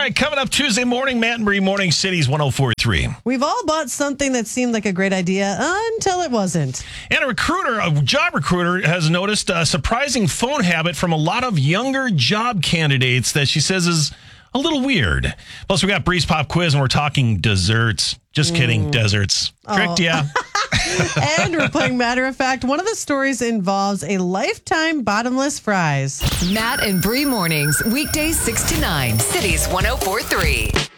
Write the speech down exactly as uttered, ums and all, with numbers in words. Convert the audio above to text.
right, coming up Tuesday morning, Matt and Bree Morning Cities one oh four point three. We've all bought something that seemed like a great idea until it wasn't. And a recruiter, a job recruiter, has noticed a surprising phone habit from a lot of younger job candidates that she says is a little weird. Plus, we got Bree's Pop Quiz, and we're talking desserts. Just kidding, Mm. deserts. Tricked ya. And we're playing Matter of Fact. One of the stories involves a lifetime bottomless fries. Matt and Bree mornings, weekdays six to nine, Cities one oh four point three.